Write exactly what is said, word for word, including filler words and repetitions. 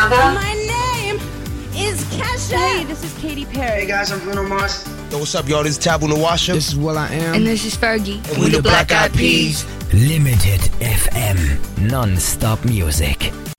Gaga. My name is Kesha. Hey, this is Katy Perry. Hey guys, I'm Bruno Mars. Yo, what's up, y'all? This is Tabu Nawasha. This is Will I Am. And this is Fergie. And we the Black Eyed Peas. Limited F M. Non-stop music.